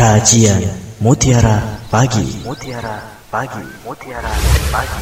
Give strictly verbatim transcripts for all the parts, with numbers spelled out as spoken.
Kajian Mutiara Pagi. Mutiara Pagi. Mutiara Pagi.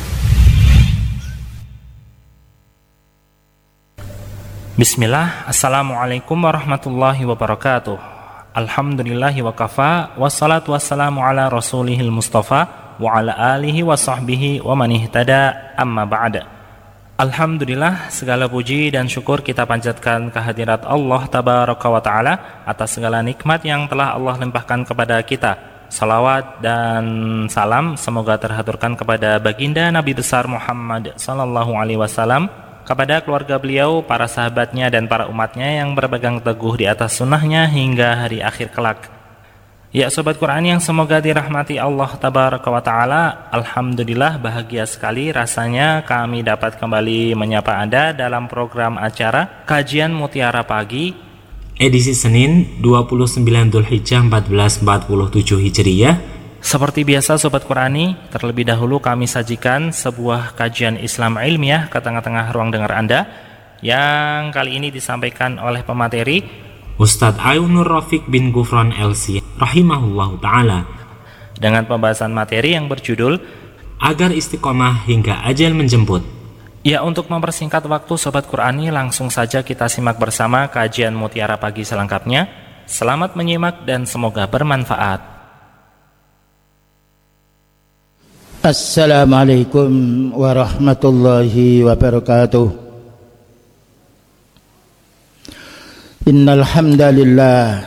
Bismillah. Assalamualaikum warahmatullahi wabarakatuh. Alhamdulillahi wa kafa. Wassalatu wassalamu ala rasulihil mustafa wa ala alihi wa sahbihi wa man ihtada, amma ba'da. Alhamdulillah, segala puji dan syukur kita panjatkan kehadirat Allah Tabaraka wa Ta'ala atas segala nikmat yang telah Allah limpahkan kepada kita. Salawat dan salam semoga terhaturkan kepada baginda Nabi besar Muhammad sallallahu alaihi wasallam, kepada keluarga beliau, para sahabatnya dan para umatnya yang berpegang teguh di atas sunnahnya hingga hari akhir kelak. Ya Sobat Quran yang semoga dirahmati Allah Tabaraka wa Ta'ala, alhamdulillah bahagia sekali rasanya kami dapat kembali menyapa Anda dalam program acara Kajian Mutiara Pagi edisi Senin dua puluh sembilan Dzulhijjah empat belas empat puluh tujuh Hijriyah. Seperti biasa Sobat Qurani, terlebih dahulu kami sajikan sebuah kajian Islam ilmiah ke tengah-tengah ruang dengar Anda, yang kali ini disampaikan oleh pemateri Ustadz Ayunur Rafiq bin Gufron L C rahimahullahu ta'ala, dengan pembahasan materi yang berjudul Agar Istiqomah Hingga Ajal Menjemput. Ya, untuk mempersingkat waktu Sobat Qurani, langsung saja kita simak bersama kajian Mutiara Pagi selengkapnya. Selamat menyimak dan semoga bermanfaat. Assalamualaikum warahmatullahi wabarakatuh. Innal hamdalillah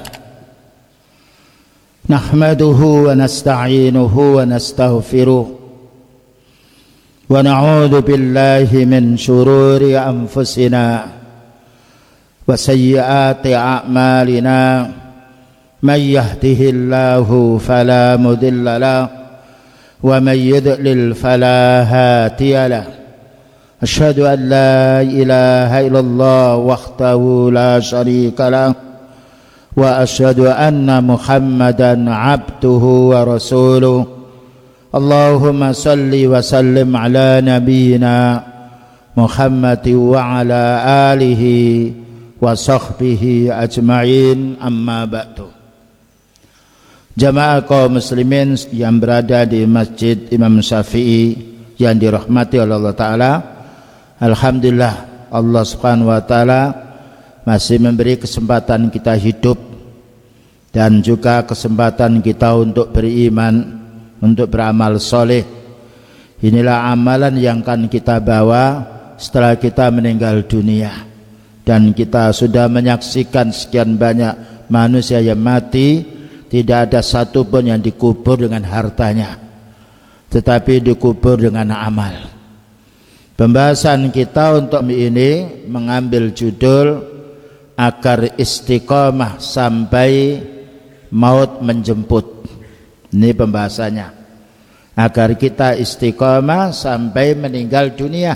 nahmaduhu wa nasta'inuhu wa nastaghfiruh wa na'udzu billahi min shururi anfusina wa sayyiati a'malina. May yahdihillahu fala mudilla lahu wa may yudlil fala hadiya lahu. Asyhadu an la ilaha illallah wahdahu la syarika lah wa asyhadu anna Muhammadan abduhu wa rasuluh. Allahumma salli wa sallim ala nabiyyina Muhammad wa ala alihi wa sahbihi ajma'in, amma ba'du. Jamaah kaum muslimin yang berada di Masjid Imam Syafi'i yang dirahmati oleh Allah Ta'ala, alhamdulillah Allah Subhanahu wa Ta'ala masih memberi kesempatan kita hidup dan juga kesempatan kita untuk beriman, untuk beramal soleh. Inilah amalan yang akan kita bawa setelah kita meninggal dunia, dan kita sudah menyaksikan sekian banyak manusia yang mati, tidak ada satupun yang dikubur dengan hartanya, tetapi dikubur dengan amal. Pembahasan kita untuk ini mengambil judul Agar Istiqomah Sampai Maut Menjemput. Ini pembahasannya, agar kita istiqomah sampai meninggal dunia.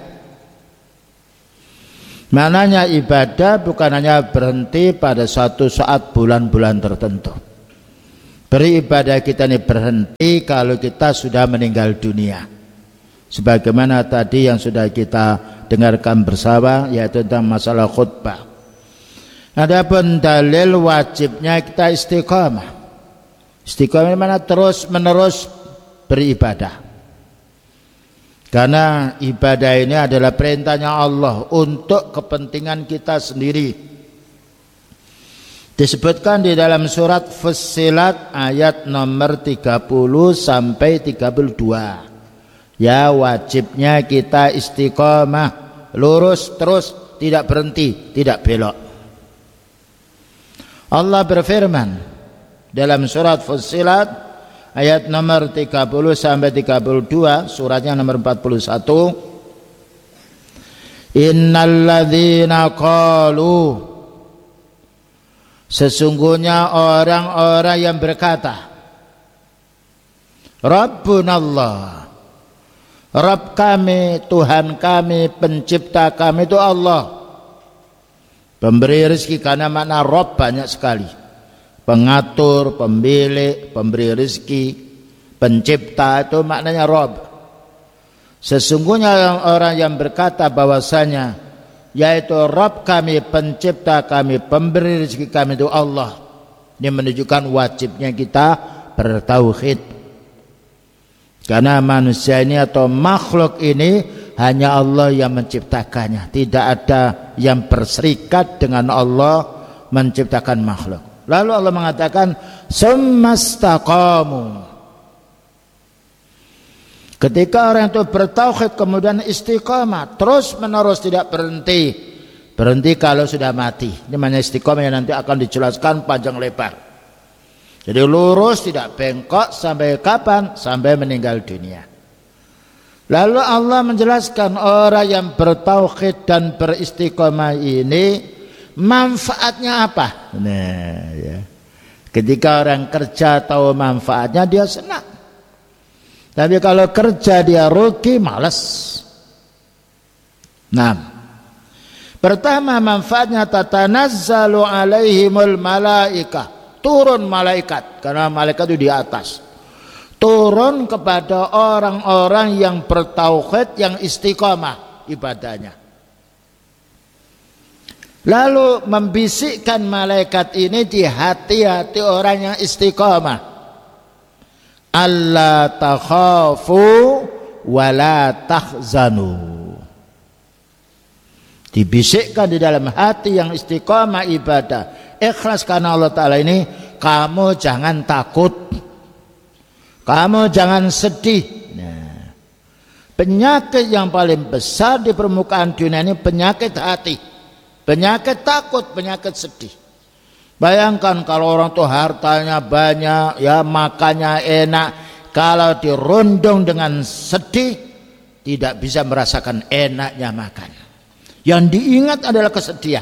Maknanya ibadah bukan hanya berhenti pada suatu saat bulan-bulan tertentu. Beribadah kita ini berhenti kalau kita sudah meninggal dunia, sebagaimana tadi yang sudah kita dengarkan bersama, yaitu tentang masalah khutbah. Adapun dalil wajibnya kita istiqamah. Istiqamah mana terus menerus beribadah, karena ibadah ini adalah perintahnya Allah untuk kepentingan kita sendiri. Disebutkan di dalam surat Fussilat ayat nomor tiga puluh sampai tiga puluh dua. Ya, wajibnya kita istiqomah, lurus terus, tidak berhenti, tidak belok. Allah berfirman dalam surat Fussilat ayat nomor tiga puluh sampai tiga puluh dua, suratnya nomor empat puluh satu. Innal ladzina qalu, sesungguhnya orang-orang yang berkata, Rabbunallah, Rabb kami, Tuhan kami, pencipta kami itu Allah. Pemberi rezeki, karena makna Rabb banyak sekali. Pengatur, pemilik, pemberi rezeki, pencipta, itu maknanya Rabb. Sesungguhnya orang yang berkata bahwasanya, yaitu Rabb kami, pencipta kami, pemberi rezeki kami itu Allah. Ini menunjukkan wajibnya kita bertauhid. Karena manusia ini atau makhluk ini hanya Allah yang menciptakannya. Tidak ada yang berserikat dengan Allah menciptakan makhluk. Lalu Allah mengatakan summastaqamu. Ketika orang itu bertauhid kemudian istiqamah, terus menerus tidak berhenti. Berhenti kalau sudah mati. Ini namanya istiqamah yang nanti akan dijelaskan panjang lebar. Jadi lurus tidak bengkok sampai kapan? Sampai meninggal dunia. Lalu Allah menjelaskan orang yang bertauhid dan beristiqamah ini manfaatnya apa? Nah, ya. Ketika orang kerja tahu manfaatnya dia senang. Tapi kalau kerja dia rugi, malas. Nah, pertama manfaatnya tatanazzalu alaihimul malaikah, turun malaikat karena malaikat itu di atas. Turun kepada orang-orang yang bertauhid, yang istiqamah ibadahnya. Lalu membisikkan malaikat ini di hati-hati orang yang istiqamah. Allah takhafu wa la tahzanu. Dibisikkan di dalam hati yang istiqamah ibadah, ikhlas karena Allah Ta'ala ini, kamu jangan takut, kamu jangan sedih. Nah, penyakit yang paling besar di permukaan dunia ini penyakit hati, penyakit takut, penyakit sedih. Bayangkan kalau orang tuh hartanya banyak, ya makannya enak, kalau dirundung dengan sedih tidak bisa merasakan enaknya makan. Yang diingat adalah kesedihan.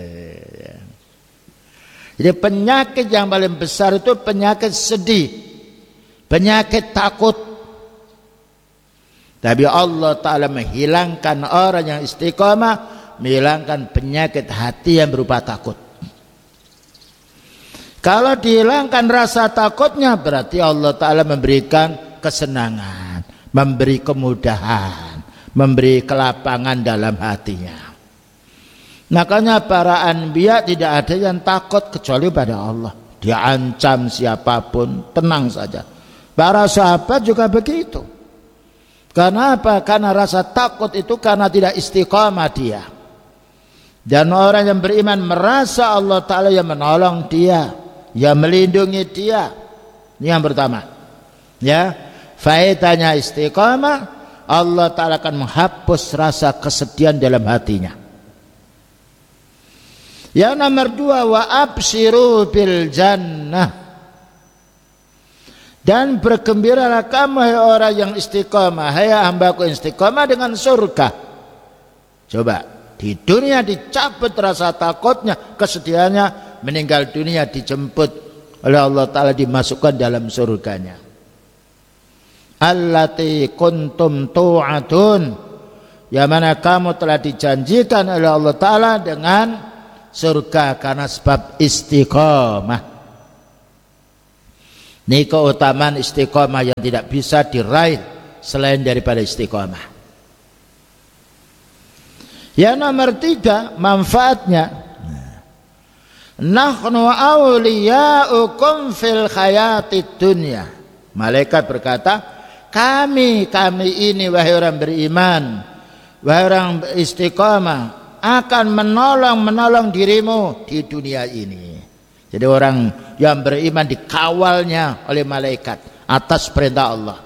Jadi penyakit yang paling besar itu penyakit sedih, penyakit takut. Tapi Allah Ta'ala menghilangkan orang yang istiqamah, menghilangkan penyakit hati yang berupa takut. Kalau dihilangkan rasa takutnya, berarti Allah Ta'ala memberikan kesenangan, memberi kemudahan, memberi kelapangan dalam hatinya. Makanya para anbiya tidak ada yang takut kecuali pada Allah. Dia ancam siapapun, tenang saja. Para sahabat juga begitu. Karena apa? Karena rasa takut itu karena tidak istiqamah dia. Dan orang yang beriman merasa Allah Ta'ala yang menolong dia, yang melindungi dia. Ini yang pertama. Ya, faedahnya istiqamah, Allah Ta'ala akan menghapus rasa kesedihan dalam hatinya. Yang nomor dua, wa abshiru bil jannah. Dan bergembiralah kamu hai orang yang istiqamah, hai hambaku istiqamah, dengan surga. Coba, di dunia dicabut rasa takutnya, kesedihannya, meninggal dunia dijemput oleh Allah Ta'ala, dimasukkan dalam surganya. Allati kuntum tu'adun, yang mana kamu telah dijanjikan oleh Allah Ta'ala dengan surga karena sebab istiqamah. Ini keutamaan istiqamah yang tidak bisa diraih selain daripada istiqamah. Yang nomor tiga, manfaatnya, nahnu awliya'ukum fil hayatid dunya. Malaikat berkata, kami, kami ini wahai orang beriman, wahai orang istiqamah, akan menolong-menolong dirimu di dunia ini. Jadi orang yang beriman dikawalnya oleh malaikat atas perintah Allah.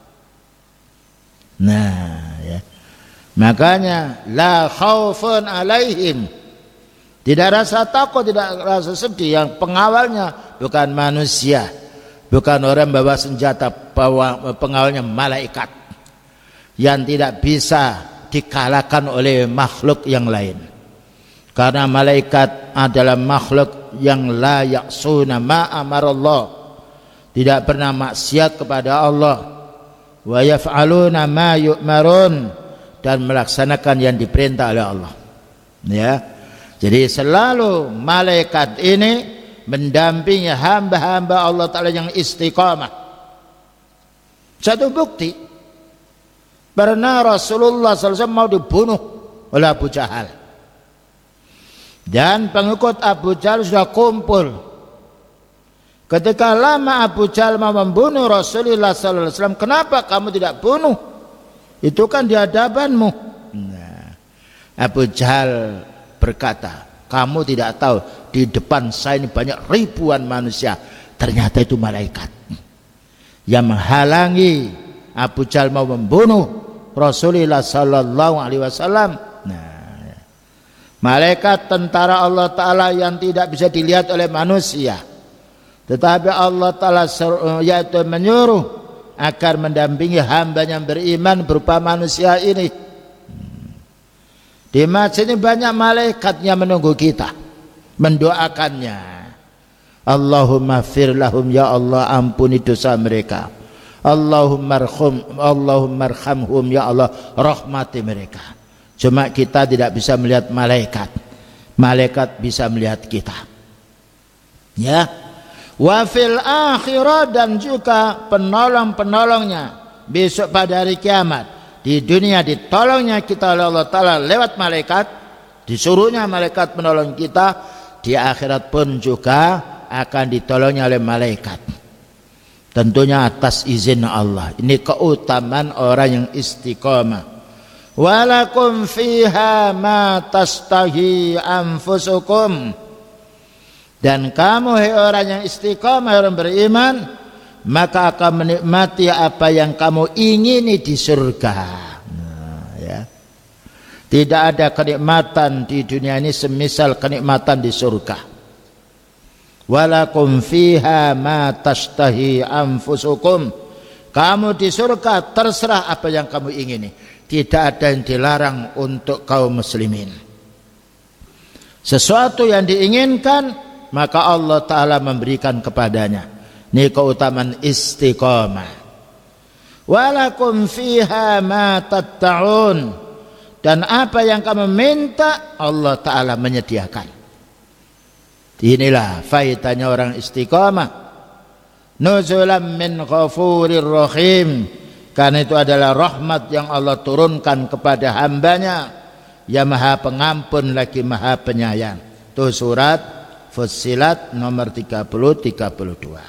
Nah, ya. Makanya la khaufun alaihim, tidak rasa takut, tidak rasa sedih. Yang pengawalnya bukan manusia, bukan orang bawa senjata, bawa pengawalnya malaikat yang tidak bisa dikalahkan oleh makhluk yang lain. Karena malaikat adalah makhluk yang la yaksuna ma amarallah, tidak pernah maksiat kepada Allah, wa yaf'aluna ma yu'marun, dan melaksanakan yang diperintah oleh Allah. Ya. Jadi selalu malaikat ini mendampingi hamba-hamba Allah Ta'ala yang istiqamah. Satu bukti, pernah Rasulullah sallallahu alaihi wasallam mau dibunuh oleh Abu Jahal, dan pengikut Abu Jahal sudah kumpul Ketika lama Abu Jahal mau membunuh Rasulullah sallallahu alaihi wasallam, kenapa kamu tidak bunuh? Itu kan di hadapanmu. Nah, Abu Jahal berkata, kamu tidak tahu di depan saya ini banyak ribuan manusia. Ternyata itu malaikat yang menghalangi Abu Jahal mau membunuh Rasulullah sallallahu alaihi wasallam. Nah, malaikat tentara Allah Ta'ala yang tidak bisa dilihat oleh manusia, tetapi Allah Ta'ala yaitu menyuruh agar mendampingi hamba yang beriman berupa manusia ini. Di masjid ini banyak malaikat yang menunggu kita, mendoakannya. Allahumma fir lahum, ya Allah ampuni dosa mereka. Allahumma arhum, Allahumma arhamhum, ya Allah rahmati mereka. Cuma kita tidak bisa melihat malaikat. Malaikat bisa melihat kita. Ya. Wa fil akhirah, dan juga penolong-penolongnya besok pada hari kiamat. Di dunia ditolongnya kita oleh Allah Ta'ala lewat malaikat, disuruhnya malaikat menolong kita. Di akhirat pun juga akan ditolongnya oleh malaikat, tentunya atas izin Allah. Ini keutamaan orang yang istiqamah. Walakum fiha ma tastahi anfusukum, dan kamu hai orang yang istiqamah, orang beriman, maka akan menikmati apa yang kamu ingini di surga. Nah, ya. Tidak ada kenikmatan di dunia ini semisal kenikmatan di surga. Walakum fiha ma tastahi anfusukum, kamu di surga terserah apa yang kamu ingini. Tidak ada yang dilarang untuk kaum muslimin. Sesuatu yang diinginkan maka Allah Ta'ala memberikan kepadanya. Ini keutamaan istiqamah. Walakum fiha ma tatta'un, dan apa yang kamu minta Allah Ta'ala menyediakan. Inilah faedahnya orang istiqamah. Nuzulam min ghafurir rahim, karena itu adalah rahmat yang Allah turunkan kepada hambanya yang maha pengampun lagi maha penyayang. Itu surat Fussilat nomor tiga puluh tiga puluh dua.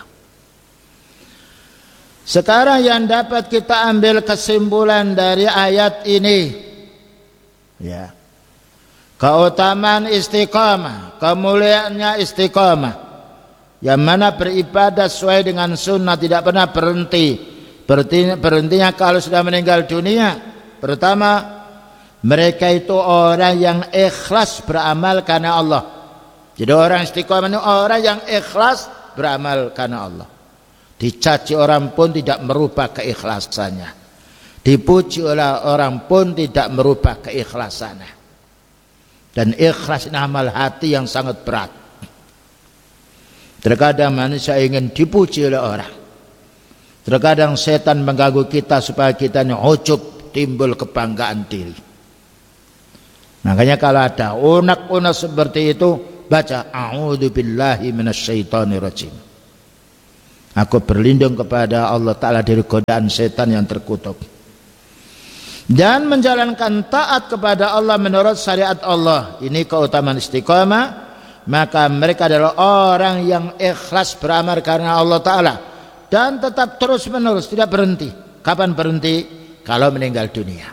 Sekarang yang dapat kita ambil kesimpulan dari ayat ini, ya, keutamaan istiqamah, kemuliaannya istiqamah, yang mana beribadah sesuai dengan sunnah, tidak pernah berhenti. Berhenti berhentinya kalau sudah meninggal dunia. Pertama, mereka itu orang yang ikhlas beramal karena Allah. Jadi orang istiqamah itu orang yang ikhlas beramal karena Allah. Dicaci orang pun tidak merubah keikhlasannya. Dipuji oleh orang pun tidak merubah keikhlasannya. Dan ikhlas ini amal hati yang sangat berat. Terkadang manusia ingin dipuji oleh orang. Terkadang setan mengganggu kita supaya kita ini ujub, timbul kebanggaan diri. Makanya kalau ada unek-unek seperti itu, baca a'udzu billahi minasyaitonir rajim. Aku berlindung kepada Allah Ta'ala dari godaan setan yang terkutuk. Dan menjalankan taat kepada Allah menurut syariat Allah. Ini keutamaan istiqamah. Maka mereka adalah orang yang ikhlas beramal karena Allah Ta'ala, dan tetap terus menerus, tidak berhenti. Kapan berhenti? Kalau meninggal dunia.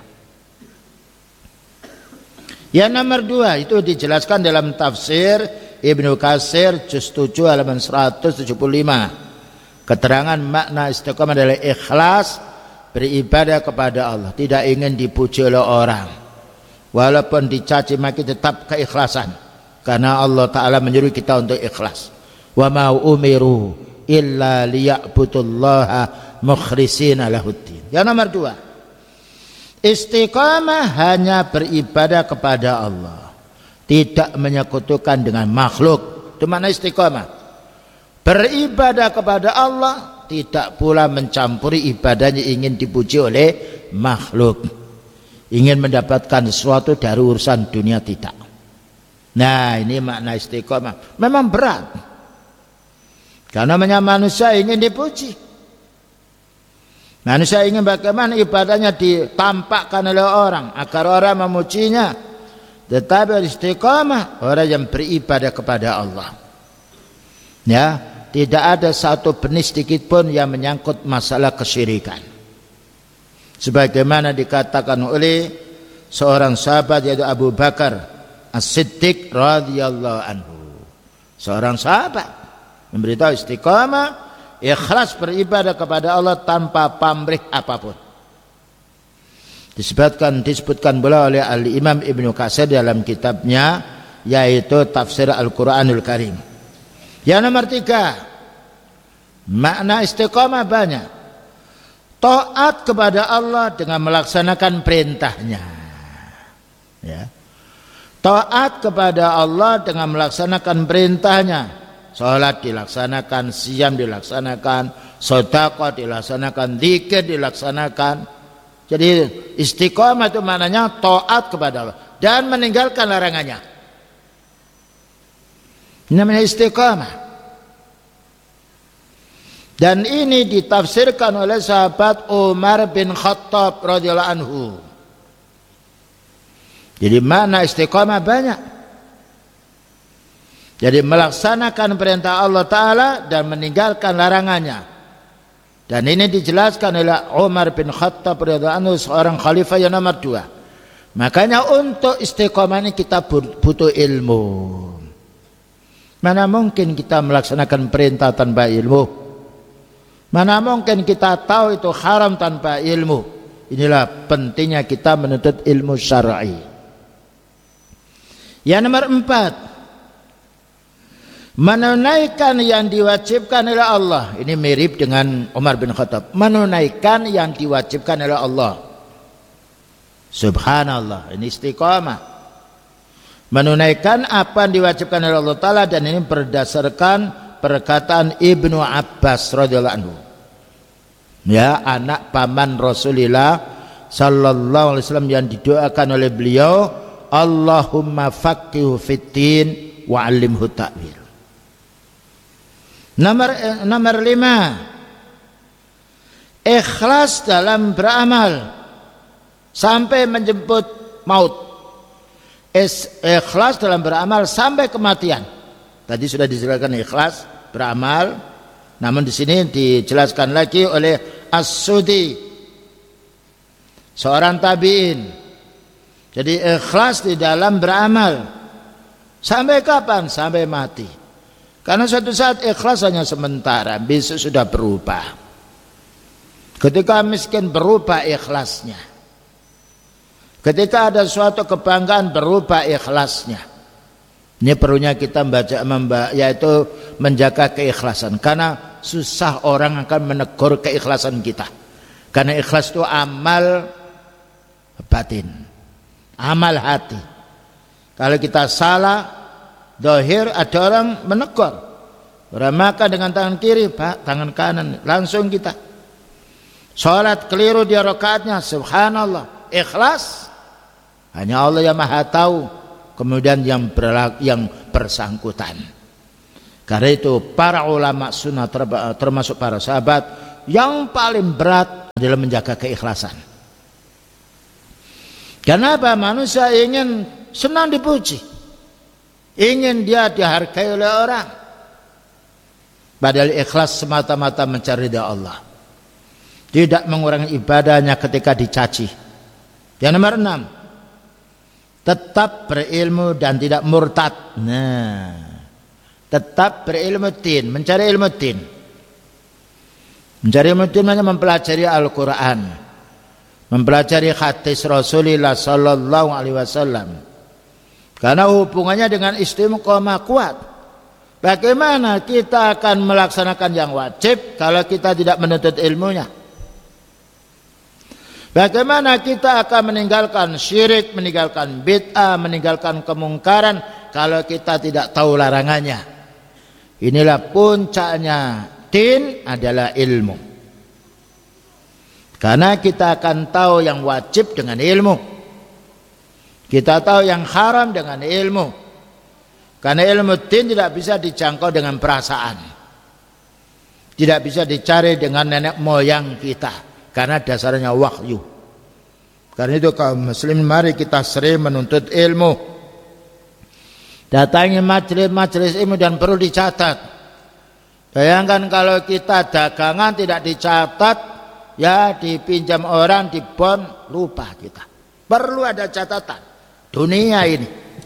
Yang nomor dua itu dijelaskan dalam tafsir Ibnu Katsir juz tujuh halaman seratus tujuh puluh lima. Keterangan makna istiqamah adalah ikhlas beribadah kepada Allah, tidak ingin dipuji oleh orang, walaupun dicaci maki tetap keikhlasan, karena Allah Ta'ala menyuruh kita untuk ikhlas. Wa ma umiru illa liya'budullaha mukhlishina lahuddin. Yang nomor dua, istiqamah hanya beribadah kepada Allah, tidak menyekutukan dengan makhluk. Itu makna istiqamah. Beribadah kepada Allah, tidak pula mencampuri ibadahnya ingin dipuji oleh makhluk, ingin mendapatkan sesuatu dari urusan dunia, tidak. Nah, ini makna istiqamah. Memang berat, karena namanya manusia ingin dipuji. Manusia ingin bagaimana ibadahnya ditampakkan oleh orang agar orang memujinya. Tetapi istiqamah orang yang beribadah kepada Allah. Ya, tidak ada satu benih sedikit pun yang menyangkut masalah kesyirikan. Sebagaimana dikatakan oleh seorang sahabat yaitu Abu Bakar As-Siddiq radhiyallahu anhu. Seorang sahabat memberitahu istiqamah, ikhlas beribadah kepada Allah tanpa pamrih apapun. Disebutkan disebutkan pula oleh Al-Imam Ibnu Katsir dalam kitabnya yaitu Tafsir Al-Qur'anul Karim. Yang nomor tiga, makna istiqamah banyak. Taat kepada Allah dengan melaksanakan perintahnya. Ya. Taat kepada Allah dengan melaksanakan perintahnya. Salat dilaksanakan, siam dilaksanakan, sedekah dilaksanakan, zikir dilaksanakan. Jadi istiqamah itu maknanya taat kepada Allah dan meninggalkan larangannya. Ini namanya istiqamah. Dan ini ditafsirkan oleh sahabat Umar bin Khattab radhiyallahu anhu. Jadi makna istiqamah banyak. Jadi melaksanakan perintah Allah Ta'ala dan meninggalkan larangannya. Dan ini dijelaskan oleh Umar bin Khattab radhiyallahu anhu, seorang khalifah yang nomor dua. Makanya untuk istiqamah ini kita butuh ilmu. Mana mungkin kita melaksanakan perintah tanpa ilmu? Mana mungkin kita tahu itu haram tanpa ilmu? Inilah pentingnya kita menuntut ilmu syar'i. Yang nomor empat, menunaikan yang diwajibkan oleh Allah. Ini mirip dengan Umar bin Khattab. Menunaikan yang diwajibkan oleh Allah. Subhanallah, ini istiqamah. Menunaikan apa yang diwajibkan oleh Allah Ta'ala, dan ini berdasarkan perkataan Ibnu Abbas radhiyallahu anhu. Ya, anak paman Rasulullah sallallahu alaihi wasallam yang didoakan oleh beliau, Allahumma faqihu fiddin wa 'allimhu ta'wil. Nomor eh, nomor lima, ikhlas dalam beramal sampai menjemput maut. Ikhlas dalam beramal sampai kematian. Tadi sudah dijelaskan ikhlas beramal, namun di sini dijelaskan lagi oleh As-Sudi, seorang tabi'in. Jadi ikhlas di dalam beramal sampai kapan? Sampai mati. Karena suatu saat ikhlas hanya sementara, besok sudah berubah. Ketika miskin berubah ikhlasnya. Ketika ada suatu kebanggaan berubah ikhlasnya. Ini perlunya kita membaca, yaitu menjaga keikhlasan. Karena susah orang akan menegur keikhlasan kita. Karena ikhlas itu amal batin, amal hati. Kalau kita salah zahir, ada orang menegur. Orang makan dengan tangan kiri, pak, tangan kanan, langsung kita. Salat keliru dia rakaatnya, subhanallah. Ikhlas hanya Allah yang maha tahu. Kemudian yang berlaku, yang bersangkutan. Karena itu para ulama sunnah termasuk para sahabat yang paling berat adalah menjaga keikhlasan. Kenapa? Manusia ingin senang dipuji, ingin dia dihargai oleh orang. Padahal ikhlas semata-mata mencari ridha Allah, tidak mengurangi ibadahnya ketika dicaci. Yang nomor enam, tetap berilmu dan tidak murtad. Nah, tetap berilmu din, mencari ilmu din. Mencari ilmu din hanya mempelajari Al-Quran, mempelajari hadis Rasulullah sallallahu alaihi wasallam. Karena hubungannya dengan istiqomah kuat. Bagaimana kita akan melaksanakan yang wajib kalau kita tidak menuntut ilmunya? Bagaimana kita akan meninggalkan syirik, meninggalkan bid'ah, meninggalkan kemungkaran kalau kita tidak tahu larangannya? Inilah puncaknya din adalah ilmu. Karena kita akan tahu yang wajib dengan ilmu. Kita tahu yang haram dengan ilmu. Karena ilmu din tidak bisa dijangkau dengan perasaan. Tidak bisa dicari dengan nenek moyang kita. Karena dasarnya wahyu. Karena itu kaum muslimin, mari kita sering menuntut ilmu. Datangi majelis-majelis ilmu dan perlu dicatat. Bayangkan kalau kita dagangan tidak dicatat, ya dipinjam orang, di bond, lupa kita. Perlu ada catatan dunia ini.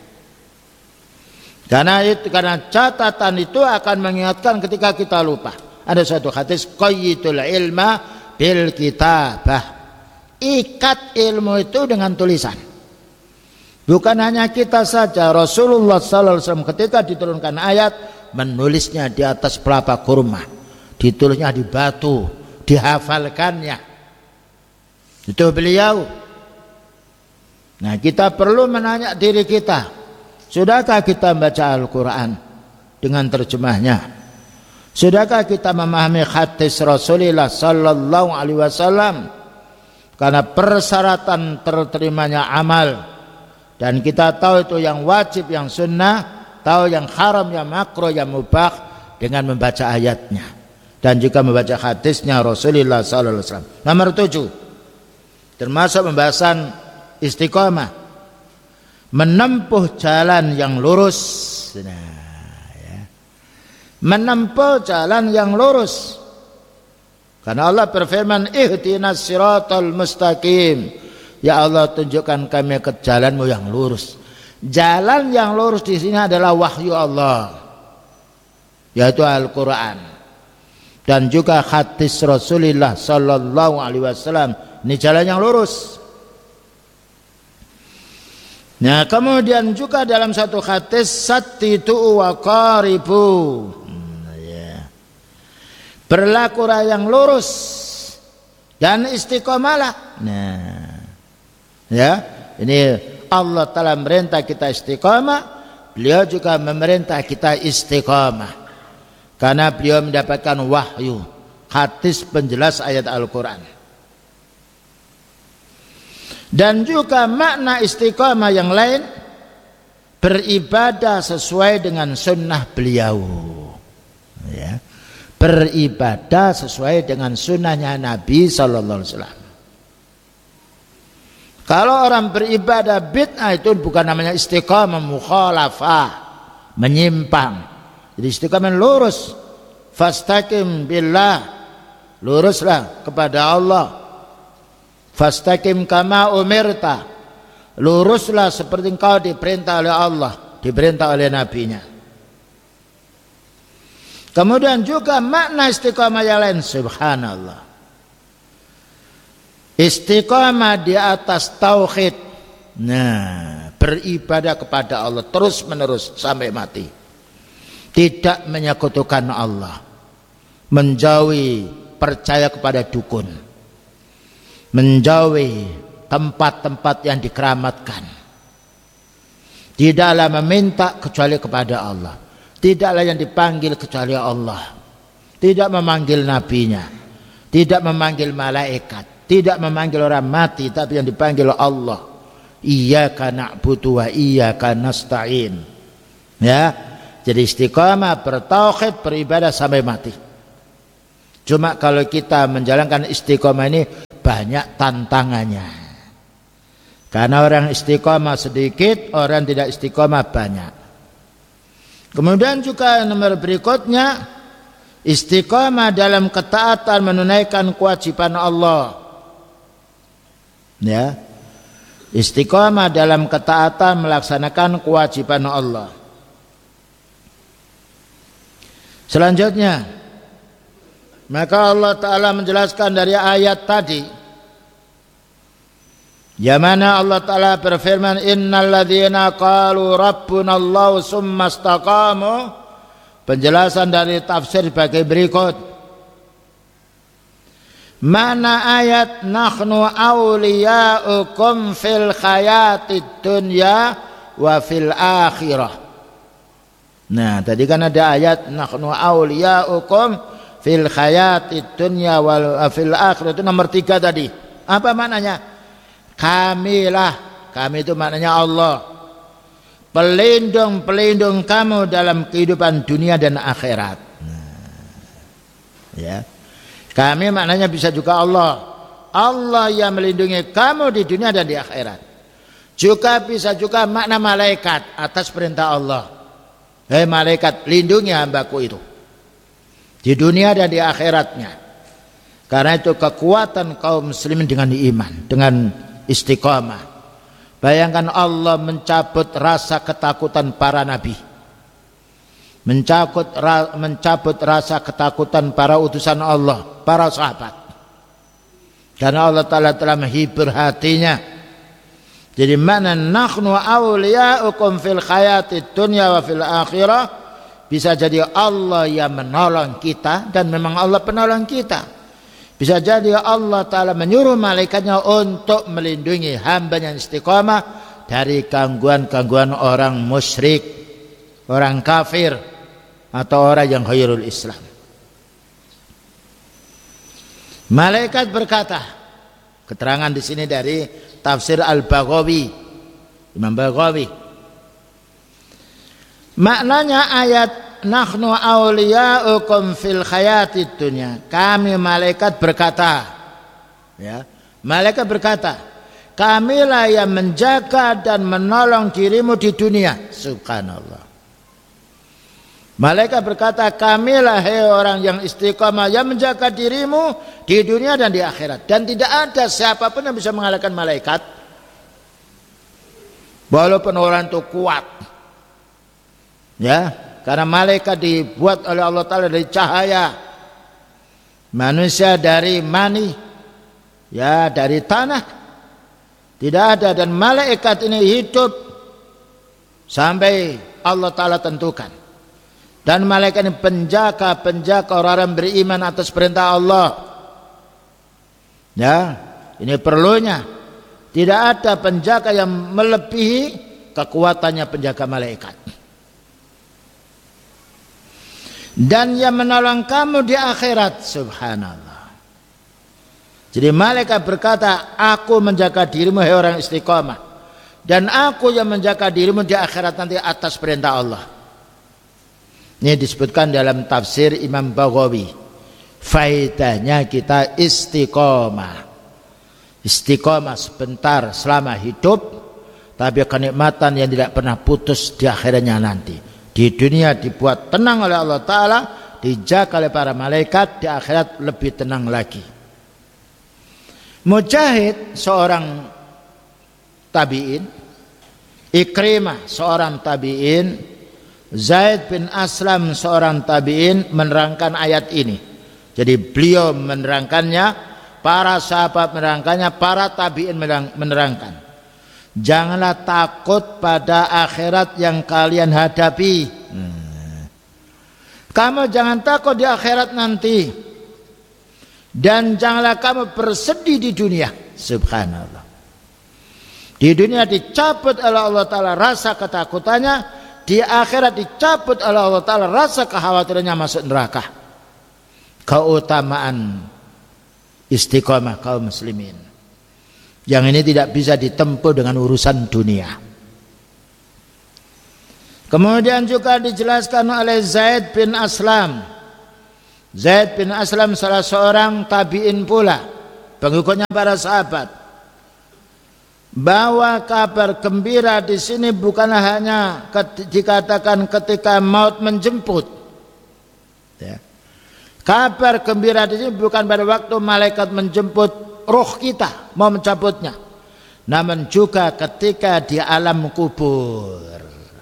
Karena itu, karena catatan itu akan mengingatkan ketika kita lupa. Ada satu hadis, qayyidul ilma bil kitabah. Ikat ilmu itu dengan tulisan. Bukan hanya kita saja, Rasulullah sallallahu alaihi wasallam ketika diturunkan ayat menulisnya di atas pelapa kurma, ditulisnya di batu, dihafalkannya. Itu beliau. Nah, kita perlu menanya diri kita, sudahkah kita membaca Al-Quran dengan terjemahnya? Sudahkah kita memahami hadis Rasulullah sallallahu alaihi wasallam? Karena persyaratan terterimanya amal, dan kita tahu itu yang wajib, yang sunnah, tahu yang haram, yang makruh, yang mubah dengan membaca ayatnya dan juga membaca hadisnya Rasulullah sallallahu alaihi wasallam. Nomor tujuh, termasuk pembahasan istiqamah, menempuh jalan yang lurus. Nah, ya. Menempuh jalan yang lurus. Karena Allah berfirman, ihdinas siratal mustaqim. Ya Allah, tunjukkan kami ke jalanmu yang lurus. Jalan yang lurus di sini adalah wahyu Allah, yaitu Al-Quran, dan juga hadis Rasulullah sallallahu alaihi wasallam. Ini jalan yang lurus. Nah, kemudian juga dalam satu hadis, sattitu wa qaribu. Berlakulah yang lurus dan istiqomalah. Nah, ya, ini Allah Ta'ala merintah kita istiqamah, beliau juga memerintah kita istiqamah, karena beliau mendapatkan wahyu, hadis penjelas ayat Al-Quran. Dan juga makna istiqamah yang lain, beribadah sesuai dengan sunnah beliau, ya. Beribadah sesuai dengan sunnahnya Nabi sallallahu alaihi wasallam. Kalau orang beribadah bid'ah, itu bukan namanya istiqamah, mukhalafah, menyimpang. Jadi istiqamah lurus, fastaqim billah, luruslah kepada Allah. Fastaqim kama umirta, luruslah seperti engkau diperintah oleh Allah, diperintah oleh nabinya. Kemudian juga makna istiqamah yang lain, subhanallah. Istiqamah di atas tauhid. Nah, beribadah kepada Allah terus menerus sampai mati. Tidak menyekutukan Allah. Menjauhi percaya kepada dukun. Menjauhi tempat-tempat yang dikeramatkan. Tidaklah meminta kecuali kepada Allah. Tidaklah yang dipanggil kecuali Allah. Tidak memanggil nabinya, tidak memanggil malaikat, tidak memanggil orang mati, tapi yang dipanggil Allah. Iyyaka na'budu wa iyyaka nasta'in. Ya, jadi istiqamah bertauhid, beribadah sampai mati. Cuma kalau kita menjalankan istiqamah ini banyak tantangannya. Karena orang istiqamah sedikit, orang tidak istiqamah banyak. Kemudian juga nomor berikutnya, istiqamah dalam ketaatan menunaikan kewajiban Allah. Ya. Istiqamah dalam ketaatan melaksanakan kewajiban Allah. Selanjutnya, maka Allah Ta'ala menjelaskan dari ayat tadi, yang mana Allah Ta'ala berfirman, innal ladzina qalu rabbunallahu summa istaqamu. Penjelasan dari tafsir sebagai berikut. Mana ayat nahnu awliya'ukum fil hayatid dunya wa fil akhirah. Nah, tadi kan ada ayat nahnu awliya'ukum fil hayatid dunya wa fil akhirah, itu nomor tiga tadi. Apa maknanya? Kamilah, kami itu maknanya Allah, pelindung-pelindung kamu dalam kehidupan dunia dan akhirat. Nah, ya, kami maknanya bisa juga Allah. Allah yang melindungi kamu di dunia dan di akhirat. Juga bisa juga makna malaikat atas perintah Allah. Hei malaikat, lindungi hambaku itu. di dunia dan di akhiratnya. Karena itu kekuatan kaum muslimin dengan iman, dengan istiqamah. Bayangkan Allah mencabut rasa ketakutan para nabi, mencabut mencabut rasa ketakutan para utusan Allah, para sahabat. Karena Allah Ta'ala telah menghibur hatinya. Jadi mana nahnu awliya'ukum fil hayati dunya wa fil akhirah. Bisa jadi Allah yang menolong kita, dan memang Allah penolong kita. Bisa jadi Allah Ta'ala menyuruh malaikatnya untuk melindungi hamba yang istiqamah dari gangguan-gangguan orang musyrik, orang kafir, atau orang yang ghairul Islam. Malaikat berkata, keterangan di sini dari tafsir Al-Baghawi, Imam Baghawi. Maknanya ayat nahnu awliya'ukum fil hayatid dunya. Kami malaikat berkata, ya, malaikat berkata, kamilah yang menjaga dan menolong dirimu di dunia. Subhanallah. Malaikat berkata, kamilah hai orang yang istiqamah yang menjaga dirimu di dunia dan di akhirat. Dan tidak ada siapapun yang bisa mengalahkan malaikat, walaupun orang itu kuat. Ya, karena malaikat dibuat oleh Allah Ta'ala dari cahaya, manusia dari mani, ya dari tanah. Tidak ada, dan malaikat ini hidup sampai Allah Ta'ala tentukan. Dan malaikat ini penjaga-penjaga orang-orang beriman atas perintah Allah. Ya, ini perlunya. Tidak ada penjaga yang melebihi kekuatannya penjaga malaikat. Dan yang menolong kamu di akhirat. Subhanallah. Jadi malaikat berkata, aku menjaga dirimu hai orang istiqamah, dan aku yang menjaga dirimu di akhirat nanti atas perintah Allah. Ini disebutkan dalam tafsir Imam Baghawi. Faedahnya kita istiqamah. Istiqamah sebentar selama hidup, tapi kenikmatan yang tidak pernah putus di akhirnya nanti. Di dunia dibuat tenang oleh Allah Ta'ala, dijaga oleh para malaikat, di akhirat lebih tenang lagi. Mujahid seorang tabi'in, Ikrimah seorang tabi'in, Zaid bin Aslam seorang tabi'in menerangkan ayat ini. Jadi beliau menerangkannya, para sahabat menerangkannya, para tabi'in menerangkan. Janganlah takut pada akhirat yang kalian hadapi. Hmm. Kamu jangan takut di akhirat nanti. Dan janganlah kamu bersedih di dunia. Subhanallah. Di dunia dicabut oleh Allah Ta'ala rasa ketakutannya. Di akhirat dicabut oleh Allah Ta'ala rasa kekhawatirannya masuk neraka. Keutamaan istiqamah kaum muslimin. Yang ini tidak bisa ditempuh dengan urusan dunia. Kemudian juga dijelaskan oleh Zaid bin Aslam. Zaid bin Aslam salah seorang tabi'in pula, pengikutnya para sahabat, bahwa kabar gembira di sini bukanlah hanya dikatakan ketika maut menjemput. Ya. Kabar gembira di sini bukan pada waktu malaikat menjemput roh kita mau mencabutnya, namun juga ketika di alam kubur,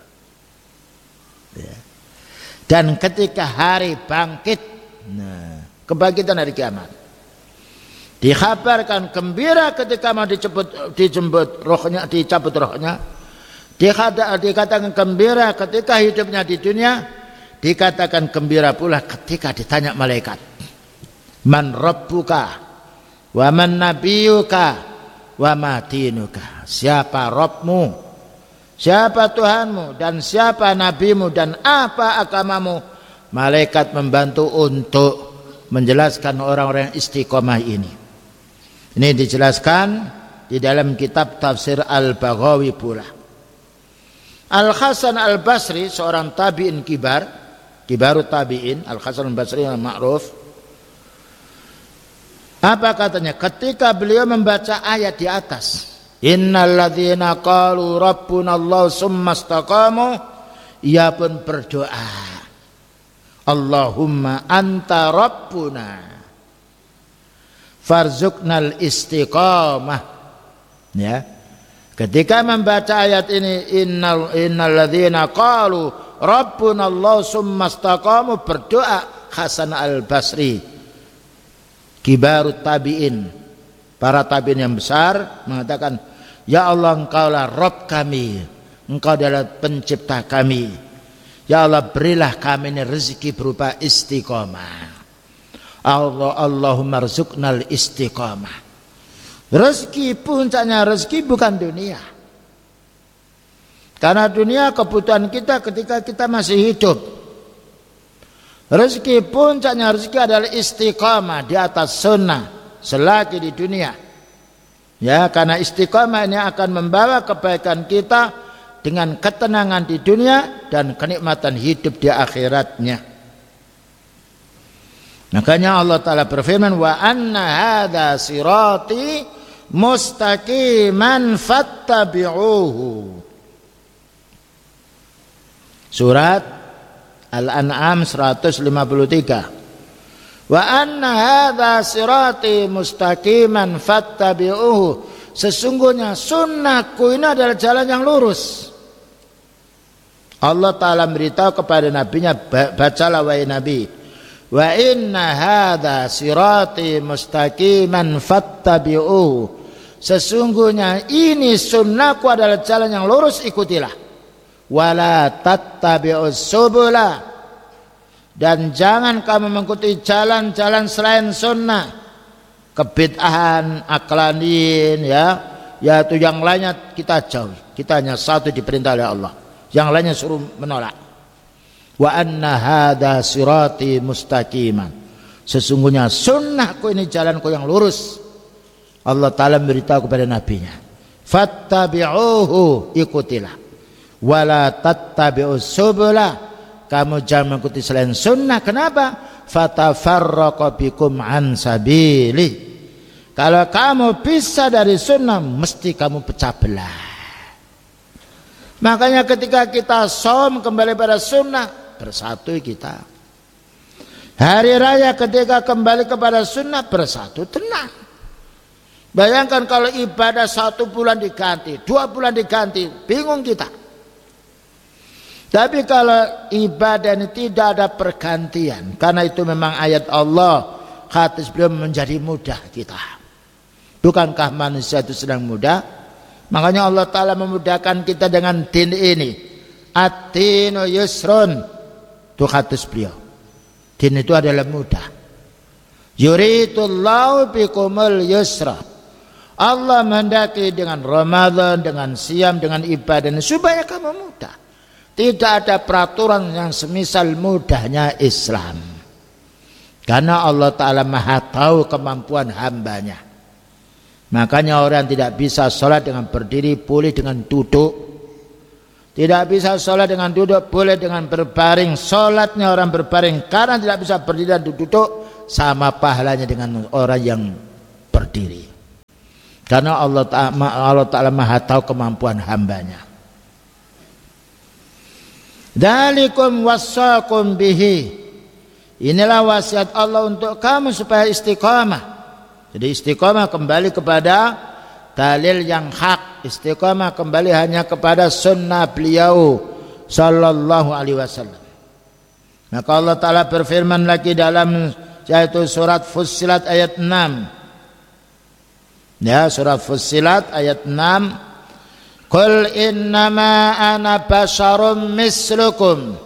ya. Dan ketika hari bangkit, nah, kebangkitan hari kiamat, dikabarkan gembira ketika mau dijemput, dijemput rohnya, dicabut rohnya. Dikatakan gembira ketika hidupnya di dunia, dikatakan gembira pula ketika ditanya malaikat, man rabbuka wa man nabiyuka wa ma dinuka. Siapa Rabbmu, siapa Tuhanmu, dan siapa nabimu, dan apa agamamu. Malaikat membantu untuk menjelaskan orang-orang yang istiqomah ini. Ini dijelaskan di dalam kitab tafsir Al-Baghawi pula. Al-Hasan Al-Basri seorang tabi'in kibar, kibarut tabi'in, Al-Hasan Al-Basri yang ma'ruf. Apa katanya ketika beliau membaca ayat di atas, innalladzina qalu rabbunallahu tsumma istaqamu, ia pun berdoa, Allahumma anta rabbuna farzuqnal istiqamah. Ya. Ketika membaca ayat ini, innal innal ladzina qalu rabbuna Allah summa istaqamu, berdoa Hasan al-Basri, kibarut tabi'in, para tabi'in yang besar, mengatakan, ya Allah, engkaulah Rabb kami, engkau adalah pencipta kami, ya Allah berilah kami ini rezeki berupa istiqamah. Allah Allahumma rzuqnal istiqamah. Rezeki, puncaknya rezeki bukan dunia, karena dunia kebutuhan kita ketika kita masih hidup. Rezeki, puncaknya rezeki adalah istiqamah di atas sunnah selagi di dunia. Ya, karena istiqamah ini akan membawa kebaikan kita dengan ketenangan di dunia dan kenikmatan hidup di akhiratnya. Makanya Allah Ta'ala berfirman, wa anna hadha sirati mustaqiman fattabi'uhu. Surat Al-An'am seratus lima puluh tiga. Wa anna hadha sirati mustaqiman fattabi'uhu. Sesungguhnya sunnahku ini adalah jalan yang lurus. Allah Ta'ala beritahu kepada nabinya, bacalah wahai Nabi, wa inna hadha sirati mustaqiman fattabi'uhu. Sesungguhnya ini sunnahku adalah jalan yang lurus, ikutilah. Wala tattabi'us subula, dan jangan kamu mengikuti jalan-jalan selain sunnah, kebid'ahan, aklanin, ya, yaitu yang lainnya kita jauh. Kita hanya satu diperintah oleh Allah, yang lainnya suruh menolak. Wa anna hadha sirati mustaqiman. Sesungguhnya sunnahku ini jalanku yang lurus. Allah Ta'ala memberitahu kepada nabinya, fattabi'uhu, ikutilah. Wala tattabi'us subula, kamu jangan mengikuti selain sunnah. Kenapa? Fatafarraqa bikum an sabili. Kalau kamu bisa dari sunnah, mesti kamu pecah belah. Makanya ketika kita som kembali pada sunnah, bersatu kita. Hari raya ketika kembali kepada sunnah, bersatu, tenang. Bayangkan kalau ibadah satu bulan diganti, dua bulan diganti, bingung kita. Tapi kalau ibadah ini tidak ada pergantian, karena itu memang ayat Allah, hadis beliau menjadi mudah kita. Bukankah manusia itu sedang mudah? Makanya Allah Ta'ala memudahkan kita dengan din ini. Ad-dinu yusrun, itu hadis beliau. Din itu adalah mudah. Yuridullahu bikumul yusra. Allah menghendaki dengan Ramadan, dengan siam, dengan ibadah ini supaya kamu mudah. Tidak ada peraturan yang semisal mudahnya Islam, karena Allah Ta'ala maha tahu kemampuan hambanya. Makanya orang tidak bisa sholat dengan berdiri, boleh dengan duduk. Tidak bisa sholat dengan duduk, boleh dengan berbaring. Sholatnya orang berbaring karena tidak bisa berdiri dan duduk, sama pahalanya dengan orang yang berdiri, karena Allah Ta'ala, Allah Ta'ala maha tahu kemampuan hambanya. Dzalikum wassakum bihi. Inilah wasiat Allah untuk kamu supaya istiqamah. Jadi istiqamah kembali kepada dalil yang hak. Istiqamah kembali hanya kepada sunnah beliau sallallahu alaihi wasallam. Maka Allah Ta'ala berfirman lagi dalam yaitu surat Fussilat ayat enam. Ya, surat Fussilat ayat enam. Qul innama ana basyarum mislukum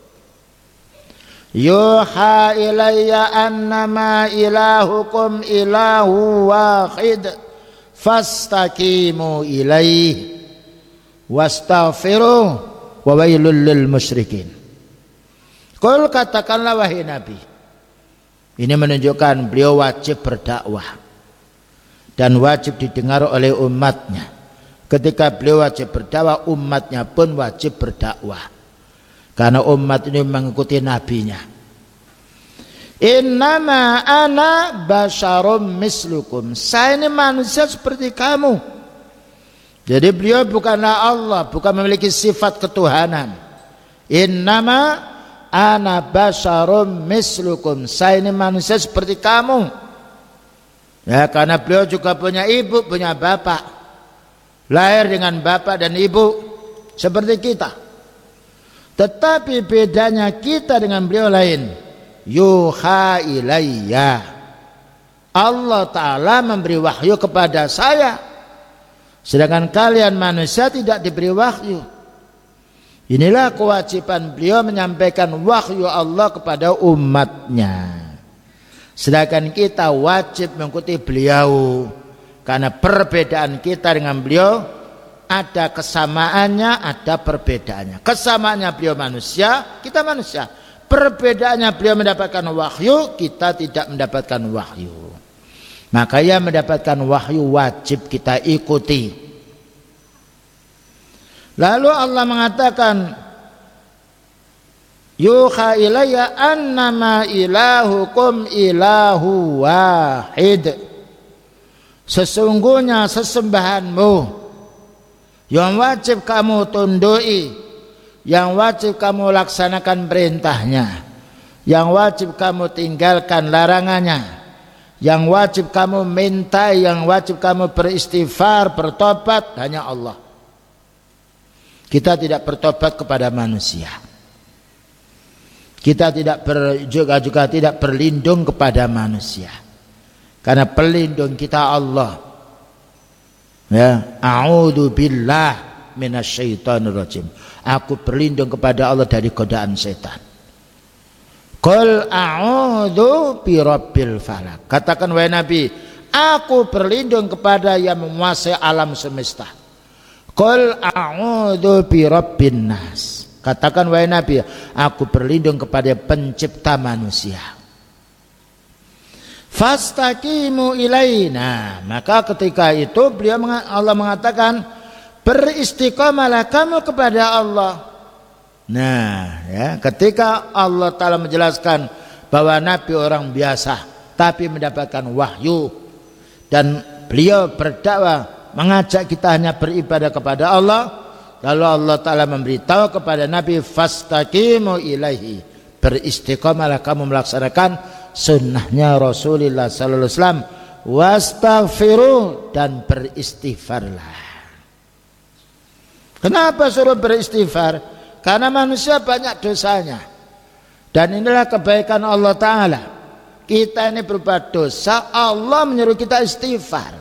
yuha ilayya annama ilahukum ilahu wahid fastaqimu ilaihi wastaghfiru wa wailul lil musyrikin. Qul, katakanlah wahai Nabi. Ini menunjukkan beliau wajib berdakwah dan wajib didengar oleh umatnya. Ketika beliau wajib berdakwah, umatnya pun wajib berdakwah, karena umat ini mengikuti nabinya. Innama ana basyarum mislukum, saya ini manusia seperti kamu. Jadi beliau bukanlah Allah, bukan memiliki sifat ketuhanan. Innama ana basyarum mislukum, saya ini manusia seperti kamu. Ya, karena beliau juga punya ibu, punya bapak, lahir dengan bapak dan ibu seperti kita. Tetapi bedanya kita dengan beliau lain. Yuha ilayya, Allah Ta'ala memberi wahyu kepada saya, sedangkan kalian manusia tidak diberi wahyu. Inilah kewajiban beliau menyampaikan wahyu Allah kepada umatnya, sedangkan kita wajib mengikuti beliau. Karena perbedaan kita dengan beliau ada kesamaannya, ada perbedaannya. Kesamaannya beliau manusia, kita manusia. Perbedaannya beliau mendapatkan wahyu, kita tidak mendapatkan wahyu. Maka yang mendapatkan wahyu wajib kita ikuti. Lalu Allah mengatakan, yuha ilayya annama ilahukum ilahu wahid, sesungguhnya sesembahanmu yang wajib kamu tundui, yang wajib kamu laksanakan perintahnya, yang wajib kamu tinggalkan larangannya, yang wajib kamu minta, yang wajib kamu beristighfar, bertobat, hanya Allah. Kita tidak bertobat kepada manusia. Kita tidak ber, juga juga tidak berlindung kepada manusia. Karena pelindung kita Allah. Ya, a'udzu billah minasyaitonir rajim. Aku berlindung kepada Allah dari godaan setan. Qul a'udzu birabbil falaq. Katakan wahai Nabi, aku berlindung kepada yang menguasai alam semesta. Qul a'udzu birabbin nas. Katakan wahai Nabi, aku berlindung kepada pencipta manusia. Fastaqimu ilaina. Maka ketika itu beliau Allah mengatakan, beristiqamalah kamu kepada Allah. Nah, ya, ketika Allah Ta'ala menjelaskan bahwa Nabi orang biasa tapi mendapatkan wahyu, dan beliau berdakwah mengajak kita hanya beribadah kepada Allah, lalu Allah Ta'ala memberitahu kepada Nabi, fastaqimu ilaihi, beristiqamalah kamu melaksanakan sunnahnya Rasulullah sallallahu alaihi wasallam, wastaghfiru, dan beristighfarlah. Kenapa suruh beristighfar? Karena manusia banyak dosanya, dan inilah kebaikan Allah Ta'ala. Kita ini berbuat dosa, Allah menyuruh kita istighfar.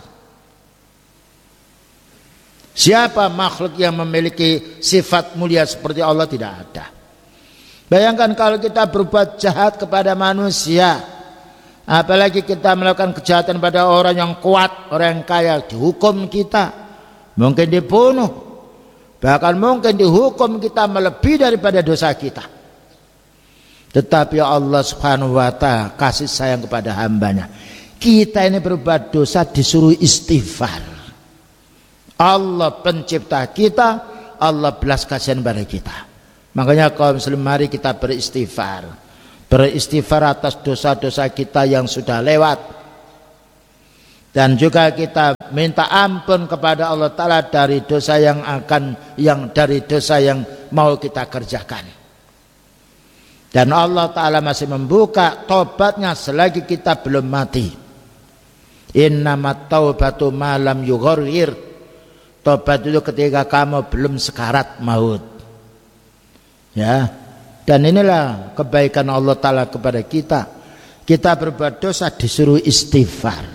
Siapa makhluk yang memiliki sifat mulia seperti Allah? Tidak ada. Bayangkan kalau kita berbuat jahat kepada manusia, apalagi kita melakukan kejahatan pada orang yang kuat, orang yang kaya, dihukum kita, mungkin dibunuh, bahkan mungkin dihukum kita melebihi daripada dosa kita. Tetapi Allah Subhanahu wa Ta'ala kasih sayang kepada hambanya. Kita ini berbuat dosa disuruh istighfar. Allah pencipta kita, Allah belas kasihan pada kita. Makanya kaum muslim, mari kita beristighfar. Beristighfar atas dosa-dosa kita yang sudah lewat. Dan juga kita minta ampun kepada Allah Ta'ala dari dosa yang akan yang dari dosa yang mau kita kerjakan. Dan Allah Ta'ala masih membuka tobatnya selagi kita belum mati. Innamat taubatu ma lam yughargir. Tobat itu ketika kamu belum sekarat maut. Ya, dan inilah kebaikan Allah Ta'ala kepada kita. Kita berbuat dosa disuruh istighfar.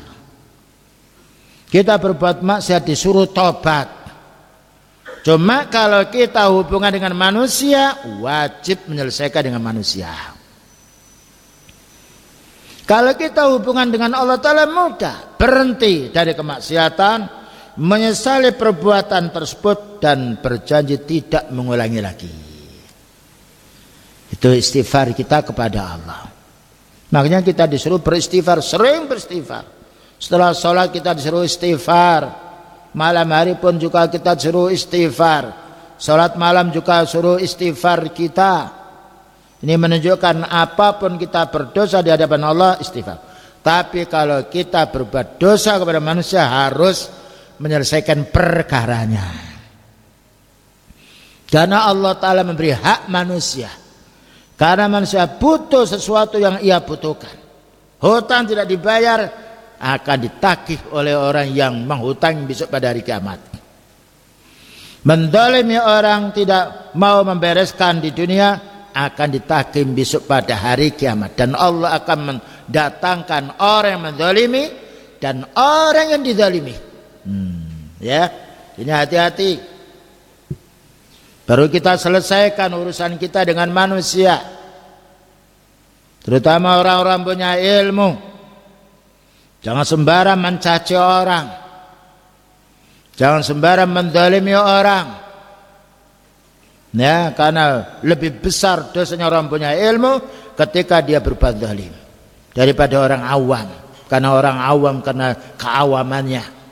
Kita berbuat maksiat disuruh tobat. Cuma kalau kita hubungan dengan manusia, wajib menyelesaikan dengan manusia. Kalau kita hubungan dengan Allah Ta'ala, mudah berhenti dari kemaksiatan, menyesali perbuatan tersebut, dan berjanji tidak mengulangi lagi. Itu istighfar kita kepada Allah. Makanya kita disuruh beristighfar, sering beristighfar. Setelah sholat kita disuruh istighfar. Malam hari pun juga kita disuruh istighfar. Sholat malam juga suruh istighfar kita. Ini menunjukkan apapun kita berdosa di hadapan Allah, istighfar. Tapi kalau kita berbuat dosa kepada manusia, harus menyelesaikan perkaranya. Karena Allah Ta'ala memberi hak manusia. Karena manusia butuh sesuatu yang ia butuhkan. Hutang tidak dibayar akan ditagih oleh orang yang menghutang besok pada hari kiamat. Mendolimi orang tidak mau membereskan di dunia akan ditagih besok pada hari kiamat. Dan Allah akan mendatangkan orang yang mendolimi dan orang yang didolimi. Hmm, ya, ini hati-hati. Baru kita selesaikan urusan kita dengan manusia, terutama orang-orang punya ilmu. Jangan sembarang mencaci orang, jangan sembarang mendolimi orang, ya, karena lebih besar dosanya orang punya ilmu ketika dia berbuat zalim daripada orang awam. Karena orang awam karena keawamannya.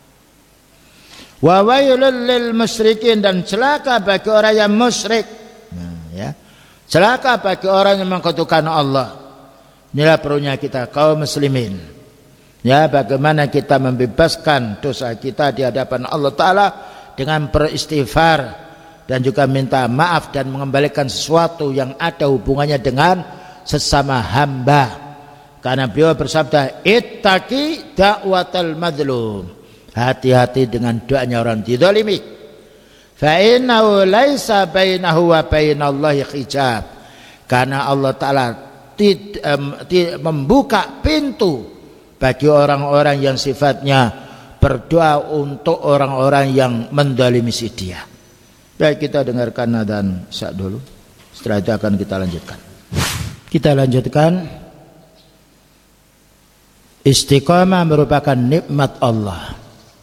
Wa wailul lil musyrikin, dan celaka bagi orang yang musyrik. Nah, ya. Celaka bagi orang yang mengkutukan Allah. Inilah perlunya kita kaum muslimin. Ya, bagaimana kita membebaskan dosa kita di hadapan Allah Ta'ala dengan beristighfar dan juga minta maaf dan mengembalikan sesuatu yang ada hubungannya dengan sesama hamba. Karena beliau bersabda, ittaqi da'watal madlum. Hati-hati dengan doanya orang dizalimi. Fa innahu laisa bainahu wa bainallahi hijab. Karena Allah Ta'ala tid, um, tid, membuka pintu bagi orang-orang yang sifatnya berdoa untuk orang-orang yang mendalimi si dia. Baik, kita dengarkan adzan isya dulu. Setelah itu akan kita lanjutkan. Kita lanjutkan. Istiqamah merupakan nikmat Allah.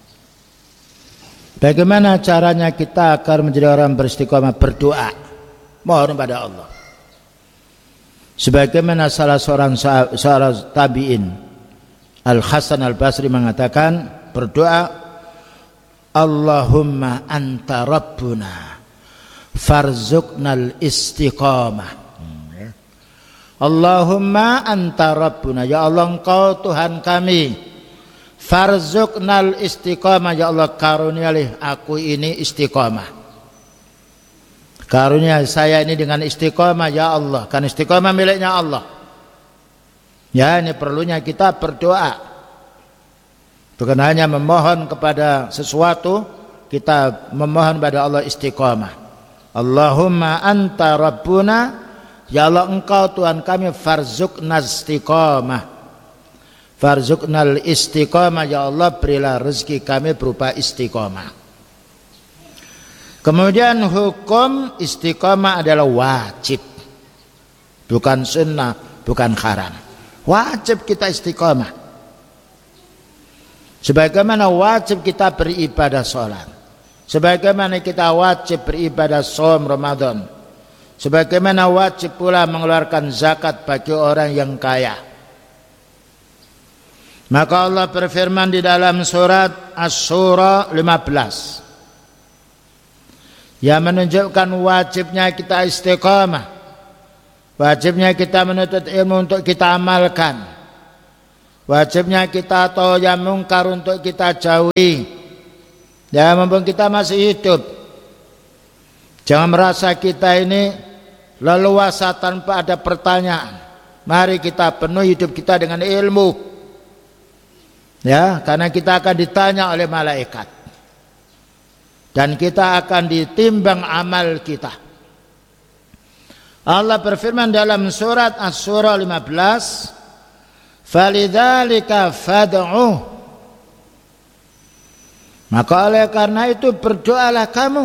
Bagaimana caranya kita agar menjadi orang beristiqamah? Berdoa, mohon pada Allah. Sebagaimana salah seorang sahabat tabi'in, Al Hasan Al Basri mengatakan, berdoa, Allahumma anta rabbuna farzuqnal istiqamah. Allahumma anta rabbuna, ya Allah engkau Tuhan kami, farzuqnal istiqamah, ya Allah karunialah aku ini istiqamah. Karunia saya ini dengan istiqamah ya Allah, kan istiqamah miliknya Allah. Ya, ini perlunya kita berdoa. Bukan hanya memohon kepada sesuatu, kita memohon pada Allah istiqamah. Allahumma anta rabbuna, ya Allah engkau Tuhan kami, farzuqnal istiqamah. Farzuqnal istiqamah, ya Allah berilah rezeki kami berupa istiqamah. Kemudian hukum istiqamah adalah wajib, bukan sunnah, bukan haram. Wajib kita istiqamah. Sebagaimana wajib kita beribadah sholat, sebagaimana kita wajib beribadah shaum Ramadan, sebagaimana wajib pula mengeluarkan zakat bagi orang yang kaya. Maka Allah berfirman di dalam surat Asy-Syura lima belas yang menunjukkan wajibnya kita istiqamah, wajibnya kita menuntut ilmu untuk kita amalkan, wajibnya kita tahu yang mungkar untuk kita jauhi. Ya, mumpung kita masih hidup, jangan merasa kita ini leluasa tanpa ada pertanyaan. Mari kita penuhi hidup kita dengan ilmu. Ya, karena kita akan ditanya oleh malaikat dan kita akan ditimbang amal kita. Allah berfirman dalam surat Asy-Syura lima belas, "Falidzalika fad'u." Maka oleh karena itu berdoalah kamu.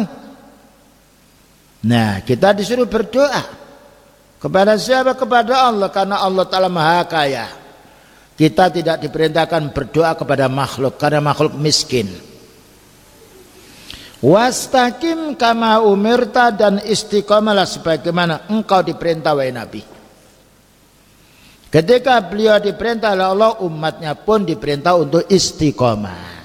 Nah, kita disuruh berdoa kepada siapa? Kepada Allah, karena Allah Ta'ala Maha Kaya. Kita tidak diperintahkan berdoa kepada makhluk karena makhluk miskin. Wastaqim kama umirta, dan istiqamalah sebagaimana engkau diperintah wahai Nabi. Ketika beliau diperintah oleh Allah, umatnya pun diperintah untuk istiqamah.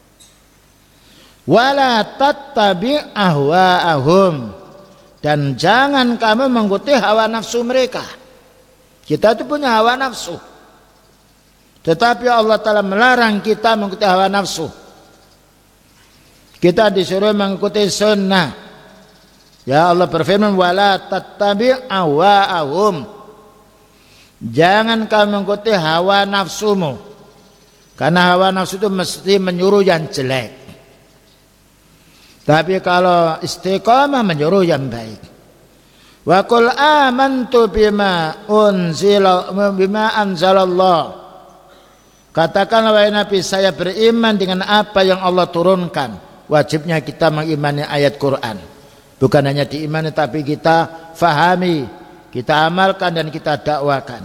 Wala tattabi ahwa'ahum, dan jangan kamu mengikuti hawa nafsu mereka. Kita itu punya hawa nafsu, tetapi Allah Ta'ala melarang kita mengikuti hawa nafsu. Kita disuruh mengikuti sunnah. Ya Allah berfirman, wala tattabi' awa'ahum. Jangan kau mengikuti hawa nafsumu. Karena hawa nafsu itu mesti menyuruh yang jelek. Tapi kalau istiqamah menyuruh yang baik. Wa qul amantu bima unzila bima anzalallah. Katakanlah wahai Nabi, saya beriman dengan apa yang Allah turunkan. Wajibnya kita mengimani ayat Quran. Bukan hanya diimani tapi kita fahami, kita amalkan dan kita dakwakan.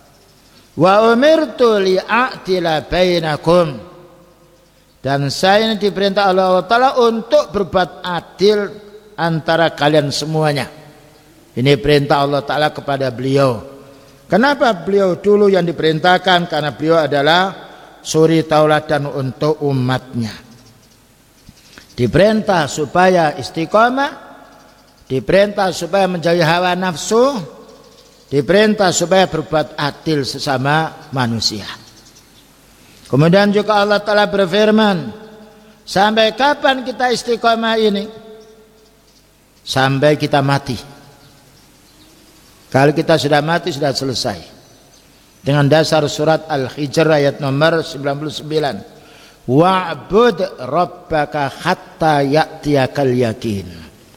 Wa umirtu li'a'tila bainakum. Dan saya ini diperintah oleh Allah Ta'ala untuk berbuat adil antara kalian semuanya. Ini perintah Allah Ta'ala kepada beliau. Kenapa beliau dulu yang diperintahkan? Karena beliau adalah suri tauladan untuk umatnya. Diperintah supaya istiqamah, diperintah supaya menjauhi hawa nafsu, diperintah supaya berbuat adil sesama manusia. Kemudian juga Allah Ta'ala berfirman, sampai kapan kita istiqamah ini? Sampai kita mati. Kalau kita sudah mati sudah selesai. Dengan dasar surat Al-Hijr ayat nomor sembilan puluh sembilan. Wa'bud rabbaka hatta ya'tiyakal yakin.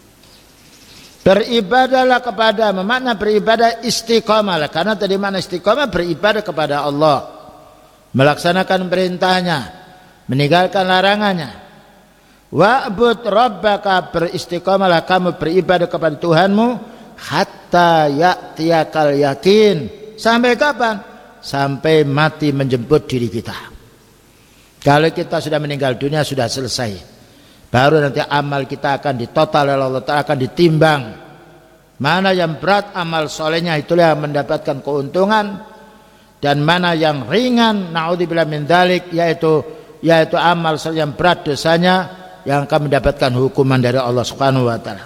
Beribadahlah kepada, makna beribadah istiqamah, karena tadi makna istiqamah beribadah kepada Allah, melaksanakan perintahnya, meninggalkan larangannya. Wa'bud rabbaka, beristiqamahlah kamu beribadah kepada Tuhanmu hatta ya'tiyakal yakin. Sampai kapan? Sampai mati menjemput diri kita. Kalau kita sudah meninggal dunia sudah selesai. Baru nanti amal kita akan ditotal oleh Allah Ta'ala, akan ditimbang. Mana yang berat amal solehnya itulah yang mendapatkan keuntungan, dan mana yang ringan naudzubillah min dzalik, yaitu yaitu amal soleh yang berat dosanya yang akan mendapatkan hukuman dari Allah Subhanahu wa taala.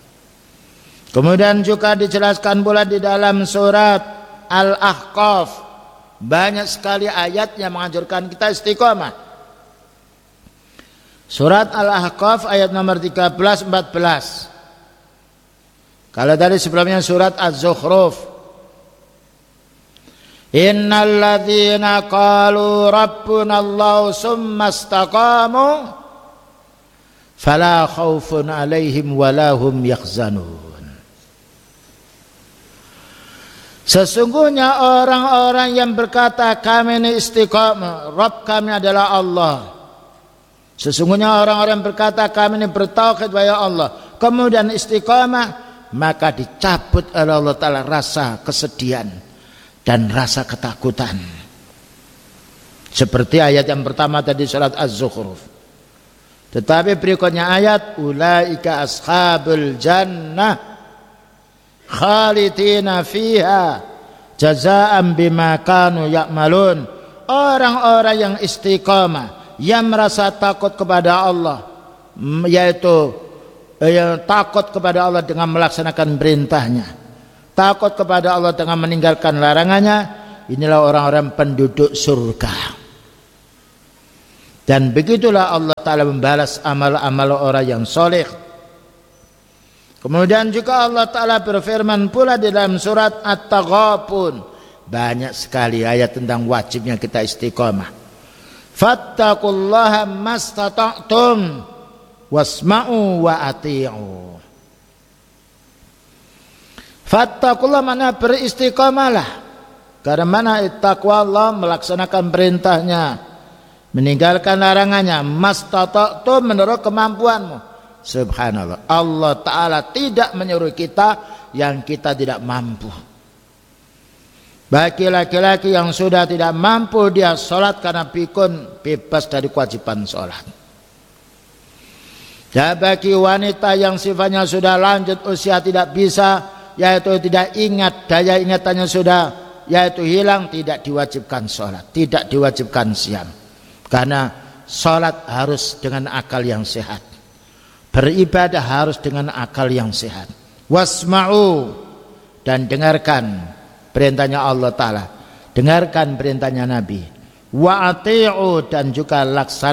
Kemudian juga dijelaskan pula di dalam surat Al-Ahqaf, banyak sekali ayat yang menganjurkan kita istiqamah. Surat Al-Ahqaf ayat nomor tiga belas empat belas. Kalau tadi sebelumnya surat Az-Zukhruf, innal ladzina qalu rabbunallahu summa istaqamu fala khaufun alaihim wala hum yahzanun. Sesungguhnya orang-orang yang berkata kami ini istiqamah, Rabb kami adalah Allah. Sesungguhnya orang-orang yang berkata kami ini bertauhid wahai Allah, kemudian istiqamah, maka dicabut oleh Allah Ta'ala rasa kesedihan dan rasa ketakutan. Seperti ayat yang pertama tadi surat Az-Zukhruf. Tetapi berikutnya ayat ulaika ashabul jannah khalidina fiha jazaa'an bima kanu ya'malun. Orang-orang yang istiqamah, yang merasa takut kepada Allah, yaitu yang takut kepada Allah dengan melaksanakan perintahnya, takut kepada Allah dengan meninggalkan larangannya, inilah orang-orang penduduk surga. Dan begitulah Allah Ta'ala membalas amal-amal orang yang soleh. Kemudian juga Allah Ta'ala berfirman pula di dalam surat At-Taghabun, banyak sekali ayat tentang wajibnya kita istiqamah. Fattaqullaha mastata'tum wasma'u wa ati'u. Fattaqullah mana beristiqamalah, karena mana taqwa Allah melaksanakan perintahnya, meninggalkan larangannya, mastata'tum menurut kemampuanmu. Subhanallah, Allah Ta'ala tidak menyuruh kita yang kita tidak mampu. Bagi laki-laki yang sudah tidak mampu dia sholat karena pikun, bebas dari kewajiban sholat. Dan bagi wanita yang sifatnya sudah lanjut usia tidak bisa, yaitu tidak ingat, daya ingatannya sudah yaitu hilang, tidak diwajibkan sholat, tidak diwajibkan siam. Karena sholat harus dengan akal yang sehat, beribadah harus dengan akal yang sehat. Wasma'u, dan dengarkan perintahnya Allah Ta'ala, dengarkan perintahnya Nabi. Wa ati'u, dan juga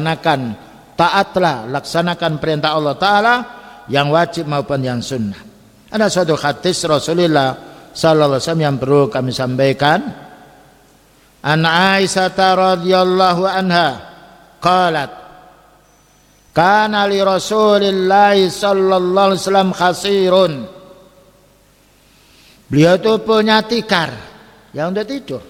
laksanakan, taatlah, laksanakan perintah Allah Ta'ala yang wajib maupun yang sunnah. Ada suatu hadis Rasulullah sallallahu alaihi wasallam yang perlu kami sampaikan. An Aisyah radhiyallahu anha qalat kana li Rasulillah sallallahu alaihi wasallam khasirun. Beliau itu punya tikar yang untuk tidur.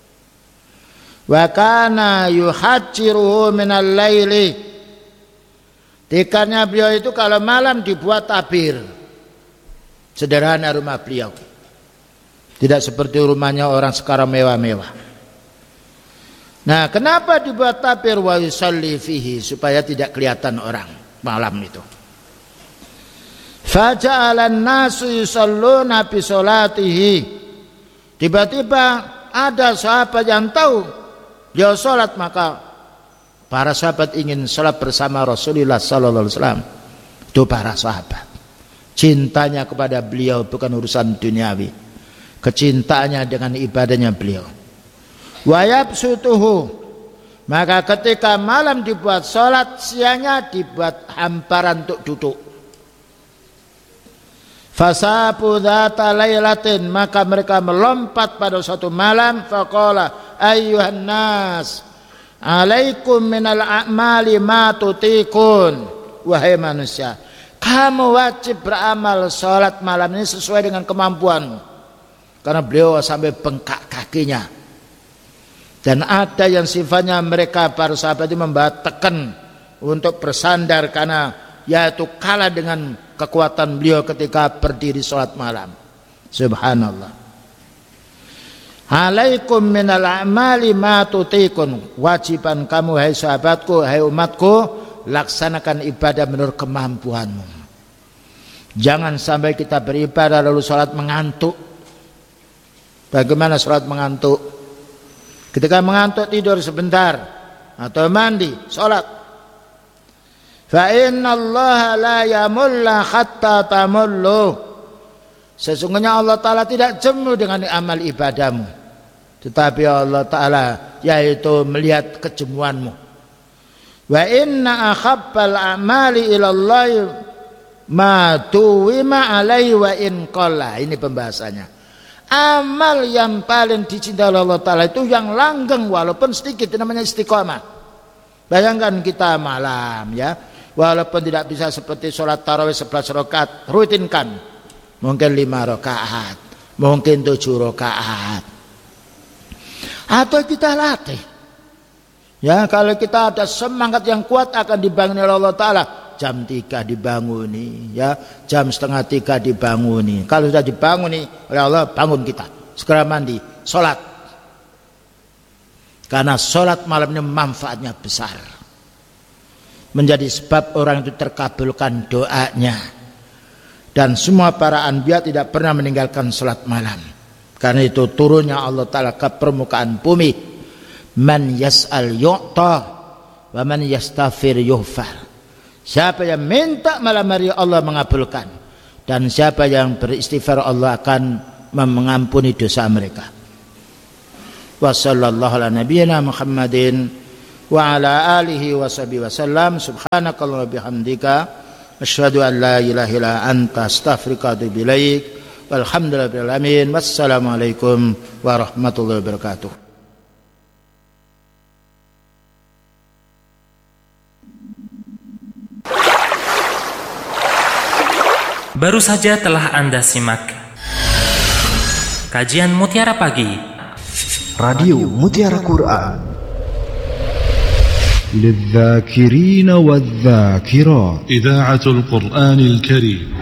Wa kana yuhajjiruhu minal laili. Tikarnya beliau itu kalau malam dibuat tabir. Sederhana rumah beliau. Tidak seperti rumahnya orang sekarang mewah-mewah. Nah, kenapa dibuat tabir wa yusalli fihi, supaya tidak kelihatan orang malam itu. Faja'alan nasu yusalluna bi salatihi. Tiba-tiba ada sahabat yang tahu dia salat, maka para sahabat ingin salat bersama Rasulullah sallallahu alaihi wasallam. Itu para sahabat. Cintanya kepada beliau bukan urusan duniawi. Kecintaannya dengan ibadahnya beliau. Wa yabsutuhu. Maka ketika malam dibuat salat, siangnya dibuat hamparan untuk duduk. Fasabu dzata lailatin, maka mereka melompat pada suatu malam. Faqala ayyuhan nas alaikum minal a'mali ma tutikun. Wahai manusia, kamu wajib beramal salat malam ini sesuai dengan kemampuanmu. Karena beliau sampai bengkak kakinya. Dan ada yang sifatnya mereka para sahabat itu membawa tekan untuk bersandar, karena yaitu kalah dengan kekuatan beliau ketika berdiri sholat malam. Subhanallah. Alaikum minal a'mali ma tutikun. Wajiban kamu hai sahabatku, hai umatku, laksanakan ibadah menurut kemampuanmu. Jangan sampai kita beribadah lalu sholat mengantuk. Bagaimana sholat mengantuk? Ketika mengantuk tidur sebentar atau mandi, sholat. Fa inna Allah la yamulla hatta tamullu. Sesungguhnya Allah Ta'ala tidak jemu dengan amal ibadahmu, tetapi Allah Ta'ala yaitu melihat kejemuanmu. Wa inna akhabbal a'mali ilallahi ma tuwima alaihi wa in qalla. Ini pembahasannya. Amal yang paling dicintai Allah Ta'ala itu yang langgeng walaupun sedikit, namanya istiqomah. Bayangkan kita malam ya, walaupun tidak bisa seperti sholat tarawih sebelas rakaat, rutinkan. Mungkin lima rakaat, mungkin tujuh rakaat. Atau kita latih. Ya, kalau kita ada semangat yang kuat akan dibangun oleh Allah Ta'ala. Jam tiga dibanguni, ya, jam setengah tiga dibanguni. Kalau sudah dibanguni oleh Allah, bangun kita, segera mandi, sholat. Karena sholat malam ini manfaatnya besar, menjadi sebab orang itu terkabulkan doanya. Dan semua para anbiya tidak pernah meninggalkan sholat malam. Karena itu turunnya Allah Ta'ala ke permukaan bumi. Man yas'al yu'ta wa man yastafir yuhfar. Siapa yang minta malam hari Allah mengabulkan, dan siapa yang beristighfar Allah akan mengampuni dosa mereka. Wa sallallahu ala nabiyyina Muhammadin wa ala alihi wa sahbihi wasallam. Subhanakallah bihamdika asyhadu an la ilaha illa anta astaghfiruka wa atubu ilaik. Walhamdulillahil alamin. Wassalamualaikum warahmatullahi wabarakatuh. Baru saja telah Anda simak kajian Mutiara Pagi, Radio Mutiara Quran. للذاكرين والذاكرات إذاعة القرآن الكريم